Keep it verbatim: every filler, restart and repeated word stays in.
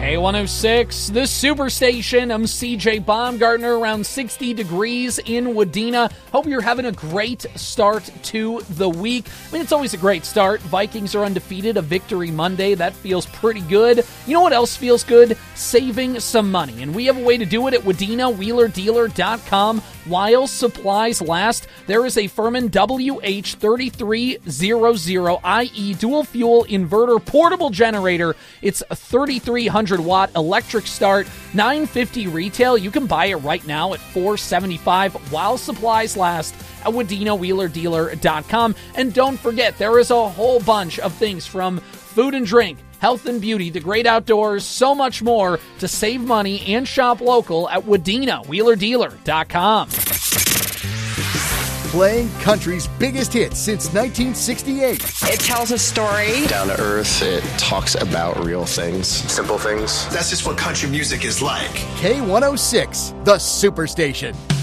K one oh six, the Superstation. I'm C J Baumgartner, around sixty degrees in Wadena. Hope you're having a great start to the week. I mean, it's always a great start. Vikings are undefeated, a victory Monday. That feels pretty good. You know what else feels good? Saving some money. And we have a way to do it at Wadena Wheeler Dealer dot com. While supplies last, there is a Furman W H thirty-three hundred, that is dual fuel inverter portable generator. It's a thirty-three hundred watt electric start, nine fifty retail. You can buy it right now at four seventy-five while supplies last at Wadena Wheeler Dealer dot com. And don't forget, there is a whole bunch of things from food and drink, health and beauty, the great outdoors, so much more to save money and shop local at Wadena Wheeler Dealer dot com. Playing country's biggest hits since nineteen sixty-eight. It tells a story. Down to earth, it talks about real things. Simple things. That's just what country music is like. K one oh six, the Superstation.